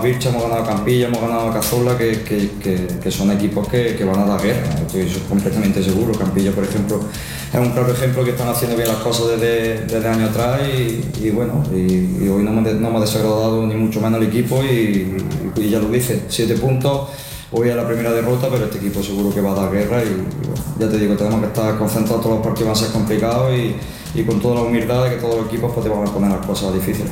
Bircha, hemos ganado a Campilla, hemos ganado a Cazorla, que son equipos que van a dar guerra, estoy completamente seguro. Campilla, por ejemplo, es un claro ejemplo que están haciendo bien las cosas desde años atrás y bueno, y hoy no me ha desagradado ni mucho menos el equipo y ya lo dice, 7 puntos. Hoy es la primera derrota, pero este equipo seguro que va a dar guerra y bueno, ya te digo, tenemos que estar concentrados, todos los partidos van a ser complicados y con toda la humildad de que todos los equipos pues, te van a poner las cosas difíciles.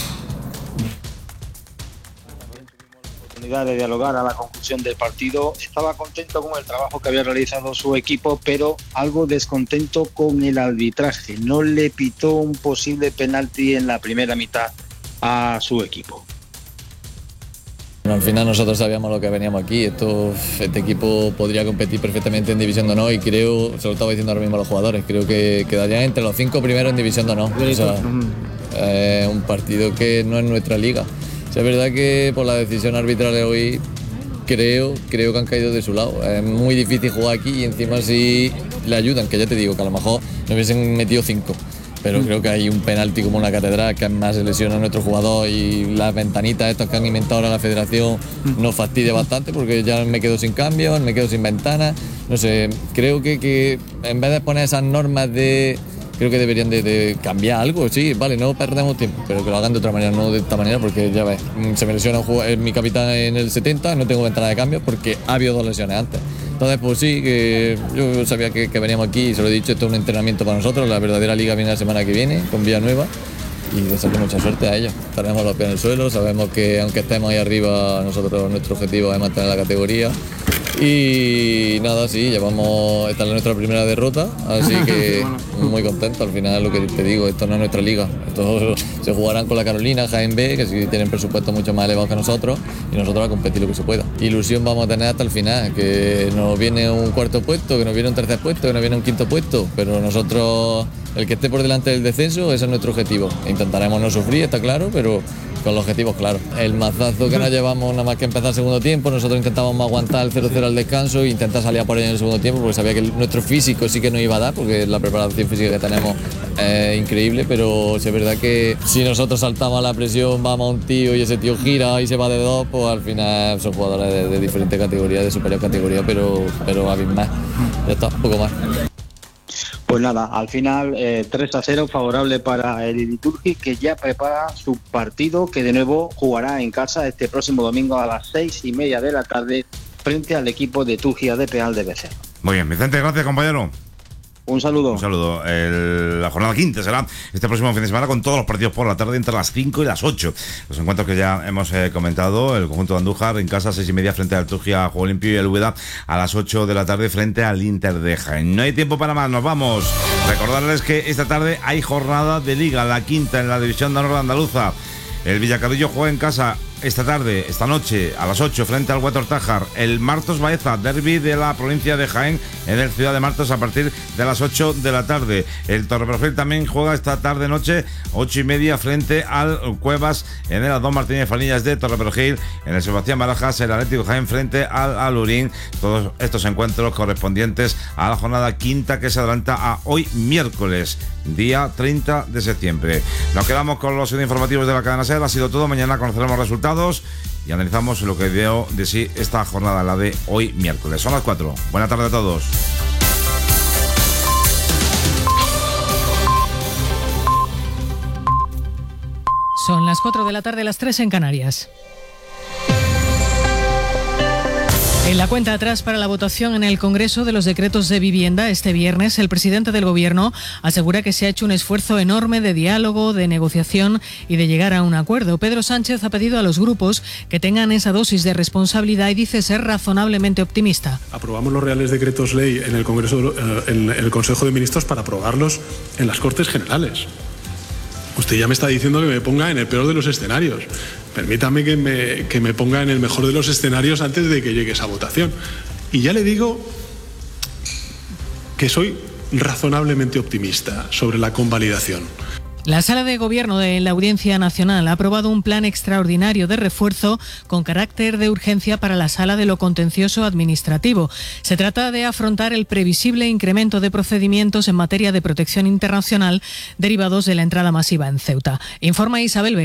De dialogar a la conclusión del partido, estaba contento con el trabajo que había realizado su equipo, pero algo descontento con el arbitraje. No le pitó un posible penalti en la primera mitad a su equipo. Bueno, al final nosotros sabíamos lo que veníamos aquí. Este equipo podría competir perfectamente en División de Honor y creo, se lo estaba diciendo ahora mismo a los jugadores, creo que quedarían entre los 5 primeros en División de Honor. O sea, un partido que no es nuestra liga. O sea, es verdad que por la decisión arbitral de hoy creo que han caído de su lado. Es muy difícil jugar aquí y encima si le ayudan, que ya te digo que a lo mejor nos hubiesen metido 5. Pero creo que hay un penalti como una catedral que además se lesiona a nuestro jugador y las ventanitas estas que han inventado ahora la federación nos fastidia bastante porque ya me quedo sin cambios, me quedo sin ventanas. No sé, creo que en vez de poner esas normas creo que deberían de cambiar algo, sí, vale, no perdemos tiempo, pero que lo hagan de otra manera, no de esta manera, porque ya ves, se me lesiona mi capitán en el 70, no tengo ventana de cambio porque ha habido 2 lesiones antes. Entonces, pues sí, que yo sabía que veníamos aquí y se lo he dicho, esto es un entrenamiento para nosotros, la verdadera liga viene la semana que viene con Villanueva y desearle mucha suerte a ellos. Estaremos los pies en el suelo, sabemos que aunque estemos ahí arriba, nuestro objetivo es mantener la categoría. Y nada, sí, esta es nuestra primera derrota, así que muy contento. Al final, lo que te digo, esto no es nuestra liga. Esto se jugarán con la Carolina, Jaén B, que sí tienen presupuestos mucho más elevados que nosotros, y nosotros a competir lo que se pueda. Ilusión vamos a tener hasta el final, que nos viene un 4.º puesto, que nos viene un 3.er puesto, que nos viene un 5.º puesto, pero nosotros, el que esté por delante del descenso, ese es nuestro objetivo. Intentaremos no sufrir, está claro, pero con los objetivos claros. El mazazo que nos llevamos nada más que empezar el segundo tiempo, nosotros intentábamos aguantar el 0-0 al descanso e intentar salir a por ello en el segundo tiempo porque sabía que nuestro físico sí que nos iba a dar porque la preparación física que tenemos es increíble, pero es verdad que si nosotros saltamos a la presión, vamos a un tío y ese tío gira y se va de 2, pues al final son jugadores de diferentes categorías, de superior categoría, pero abismal. Ya está, un poco más. Pues nada, al final 3-0 favorable para el Iriturgi, que ya prepara su partido, que de nuevo jugará en casa este próximo domingo a las 6:30 de la tarde frente al equipo de Tugia de Peal de Becerro. Muy bien, Vicente, gracias, compañero. Un saludo. Un saludo. La jornada quinta será este próximo fin de semana con todos los partidos por la tarde entre las 5 y las 8. Los encuentros que ya hemos comentado, el conjunto de Andújar en casa 6:30 frente al Tugia Juego Limpio y el Úbeda a las 8 de la tarde frente al Inter de Jaén. No hay tiempo para más, nos vamos. Recordarles que esta tarde hay jornada de Liga, la quinta en la División de Honor andaluza. El Villacarrillo juega en casa esta noche, a las 8, frente al Huetor Tájar. El Martos Baeza, derbi de la provincia de Jaén, en el Ciudad de Martos, a partir de las 8 de la tarde. El Torreperojil también juega esta tarde-noche, 8:30, frente al Cuevas, en el Adón Martínez Fanillas de Torreperojil. En el Sebastián Barajas, el Atlético Jaén frente al Alurín. Todos estos encuentros correspondientes a la jornada quinta que se adelanta a hoy miércoles, día 30 de septiembre. Nos quedamos con los informativos de la cadena SER. Ha sido todo. Mañana conoceremos resultados y analizamos lo que dio de sí esta jornada, la de hoy miércoles. Son las 4. Buenas tardes a todos. Son las 4 de la tarde, las 3 en Canarias. En la cuenta atrás para la votación en el Congreso de los decretos de vivienda este viernes, el presidente del Gobierno asegura que se ha hecho un esfuerzo enorme de diálogo, de negociación y de llegar a un acuerdo. Pedro Sánchez ha pedido a los grupos que tengan esa dosis de responsabilidad y dice ser razonablemente optimista. Aprobamos los reales decretos ley en el Congreso, en el Consejo de Ministros para aprobarlos en las Cortes Generales. Usted ya me está diciendo que me ponga en el peor de los escenarios. Permítame que me ponga en el mejor de los escenarios antes de que llegue esa votación. Y ya le digo que soy razonablemente optimista sobre la convalidación. La Sala de Gobierno de la Audiencia Nacional ha aprobado un plan extraordinario de refuerzo con carácter de urgencia para la Sala de lo Contencioso Administrativo. Se trata de afrontar el previsible incremento de procedimientos en materia de protección internacional derivados de la entrada masiva en Ceuta. Informa Isabel Vega.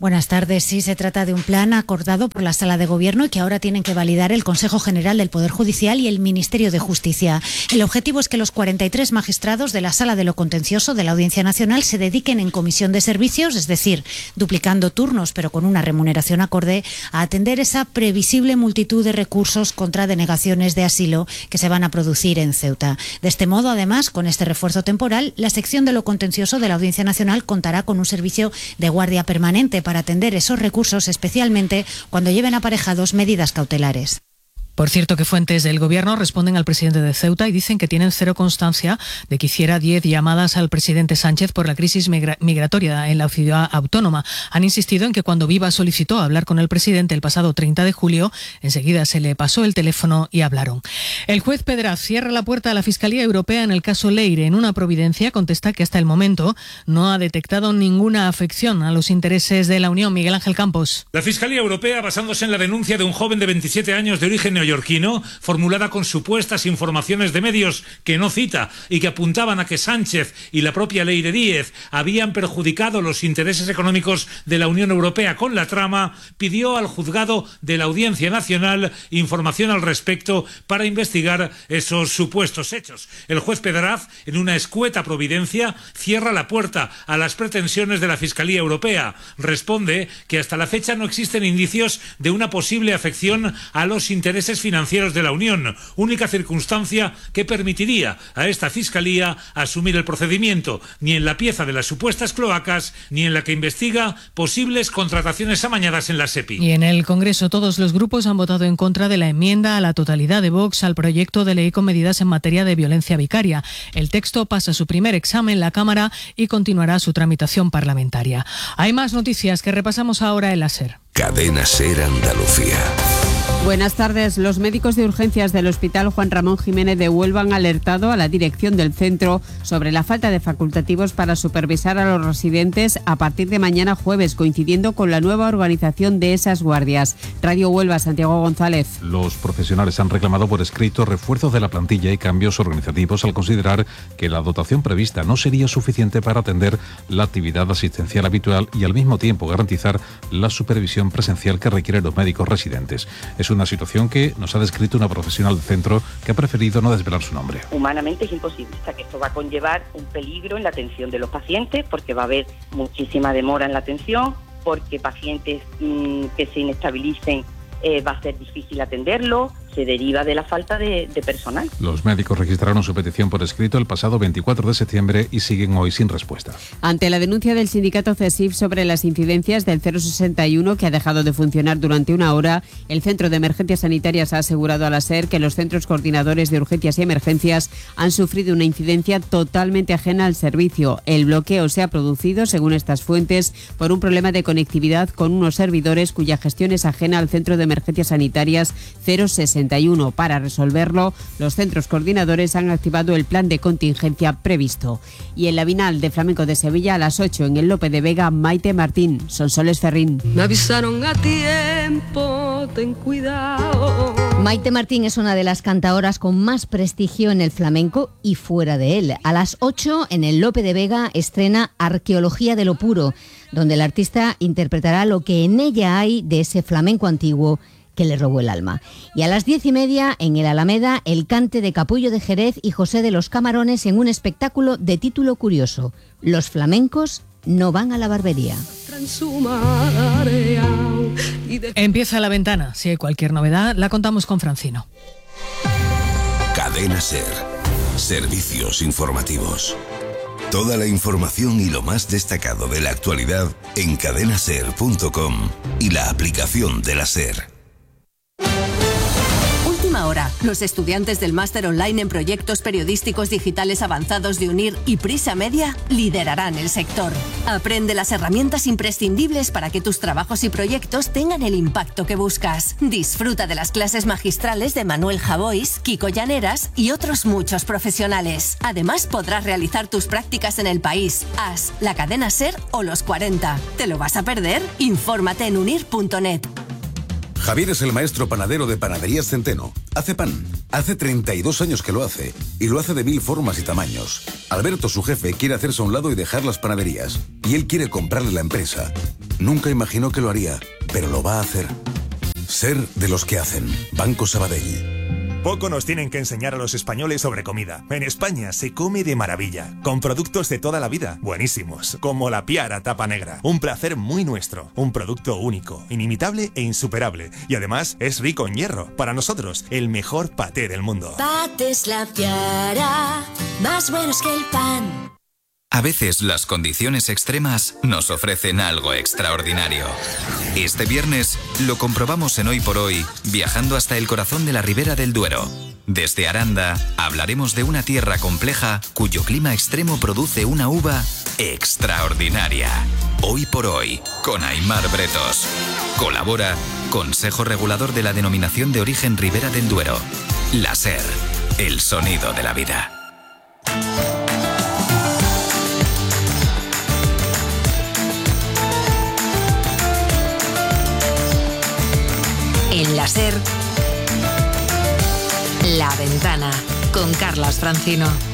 Buenas tardes. Sí, se trata de un plan acordado por la Sala de Gobierno y que ahora tienen que validar el Consejo General del Poder Judicial y el Ministerio de Justicia. El objetivo es que los 43 magistrados de la Sala de lo Contencioso de la Audiencia Nacional se dediquen en comisión de servicios, es decir, duplicando turnos pero con una remuneración acorde, a atender esa previsible multitud de recursos contra denegaciones de asilo que se van a producir en Ceuta. De este modo, además, con este refuerzo temporal, la sección de lo contencioso de la Audiencia Nacional contará con un servicio de guardia permanente para atender esos recursos, especialmente cuando lleven aparejados medidas cautelares. Por cierto, que fuentes del Gobierno responden al presidente de Ceuta y dicen que tienen cero constancia de que hiciera 10 llamadas al presidente Sánchez por la crisis migratoria en la ciudad autónoma. Han insistido en que cuando Viva solicitó hablar con el presidente el pasado 30 de julio, enseguida se le pasó el teléfono y hablaron. El juez Pedraz cierra la puerta a la Fiscalía Europea en el caso Leire. En una providencia contesta que hasta el momento no ha detectado ninguna afección a los intereses de la Unión. Miguel Ángel Campos. La Fiscalía Europea, basándose en la denuncia de un joven de 27 años de origen neoyorquino, formulada con supuestas informaciones de medios que no cita y que apuntaban a que Sánchez y la propia Leire Díez habían perjudicado los intereses económicos de la Unión Europea con la trama, pidió al juzgado de la Audiencia Nacional información al respecto para investigar esos supuestos hechos. El juez Pedraz, en una escueta providencia, cierra la puerta a las pretensiones de la Fiscalía Europea. Responde que hasta la fecha no existen indicios de una posible afección a los intereses financieros de la Unión, única circunstancia que permitiría a esta Fiscalía asumir el procedimiento, ni en la pieza de las supuestas cloacas, ni en la que investiga posibles contrataciones amañadas en la SEPI. Y en el Congreso todos los grupos han votado en contra de la enmienda a la totalidad de Vox al proyecto de ley con medidas en materia de violencia vicaria. El texto pasa su primer examen en la Cámara y continuará su tramitación parlamentaria. Hay más noticias que repasamos ahora en la SER. Cadena SER Andalucía. Buenas tardes. Los médicos de urgencias del Hospital Juan Ramón Jiménez de Huelva han alertado a la dirección del centro sobre la falta de facultativos para supervisar a los residentes a partir de mañana jueves, coincidiendo con la nueva organización de esas guardias. Radio Huelva, Santiago González. Los profesionales han reclamado por escrito refuerzos de la plantilla y cambios organizativos al considerar que la dotación prevista no sería suficiente para atender la actividad asistencial habitual y al mismo tiempo garantizar la supervisión presencial que requieren los médicos residentes. Es una situación que nos ha descrito una profesional del centro que ha preferido no desvelar su nombre. Humanamente es imposible, o sea que esto va a conllevar un peligro en la atención de los pacientes porque va a haber muchísima demora en la atención, porque pacientes que se inestabilicen va a ser difícil atenderlo, se deriva de la falta de personal. Los médicos registraron su petición por escrito el pasado 24 de septiembre y siguen hoy sin respuesta. Ante la denuncia del sindicato CESIF sobre las incidencias del 061 que ha dejado de funcionar durante una hora, el Centro de Emergencias Sanitarias ha asegurado a la SER que los centros coordinadores de urgencias y emergencias han sufrido una incidencia totalmente ajena al servicio. El bloqueo se ha producido, según estas fuentes, por un problema de conectividad con unos servidores cuya gestión es ajena al Centro de Emergencias Sanitarias 061. Para resolverlo, los centros coordinadores han activado el plan de contingencia previsto. Y en la Bienal de Flamenco de Sevilla a las 8 en el Lope de Vega, Maite Martín, Sonsoles Ferrín. Me avisaron a tiempo, ten cuidado. Maite Martín es una de las cantaoras con más prestigio en el flamenco y fuera de él. A las 8 en el Lope de Vega estrena Arqueología de lo Puro, donde el artista interpretará lo que en ella hay de ese flamenco antiguo que le robó el alma. Y a las 10:30 en el Alameda, el cante de Capullo de Jerez y José de los Camarones en un espectáculo de título curioso: Los flamencos no van a la barbería. Empieza La Ventana. Si hay cualquier novedad, la contamos con Francino. Cadena SER. Servicios informativos. Toda la información y lo más destacado de la actualidad en cadenaser.com y la aplicación de la SER. Hora. Los estudiantes del máster online en proyectos periodísticos digitales avanzados de UNIR y Prisa Media liderarán el sector. Aprende las herramientas imprescindibles para que tus trabajos y proyectos tengan el impacto que buscas. Disfruta de las clases magistrales de Manuel Javois, Kiko Llaneras y otros muchos profesionales. Además, podrás realizar tus prácticas en el país, AS, la cadena SER o los 40. ¿Te lo vas a perder? Infórmate en unir.net. Javier es el maestro panadero de Panaderías Centeno. Hace pan. Hace 32 años que lo hace. Y lo hace de 1000 formas y tamaños. Alberto, su jefe, quiere hacerse a un lado y dejar las panaderías. Y él quiere comprarle la empresa. Nunca imaginó que lo haría, pero lo va a hacer. Ser de los que hacen. Banco Sabadell. Poco nos tienen que enseñar a los españoles sobre comida. En España se come de maravilla, con productos de toda la vida, buenísimos, como la Piara tapa negra. Un placer muy nuestro, un producto único, inimitable e insuperable. Y además es rico en hierro. Para nosotros, el mejor paté del mundo. Patés La Piara, más buenos que el pan. A veces las condiciones extremas nos ofrecen algo extraordinario. Este viernes lo comprobamos en Hoy por Hoy, viajando hasta el corazón de la Ribera del Duero. Desde Aranda hablaremos de una tierra compleja cuyo clima extremo produce una uva extraordinaria. Hoy por Hoy, con Aimar Bretos. Colabora Consejo Regulador de la Denominación de Origen Ribera del Duero. La SER, el sonido de la vida. En la SER, La Ventana, con Carlas Francino.